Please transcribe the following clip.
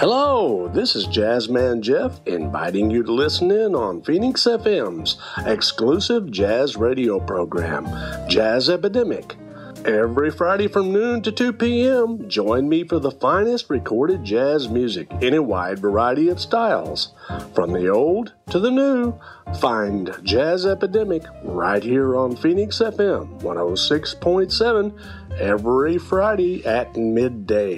Hello, this is Jazzman Jeff inviting you to listen in on Phoenix FM's exclusive jazz radio program, Jazz Epidemic. Every Friday from noon to 2 p.m., join me for the finest recorded jazz music in a wide variety of styles. From the old to the new, find Jazz Epidemic right here on Phoenix FM 106.7 every Friday at midday.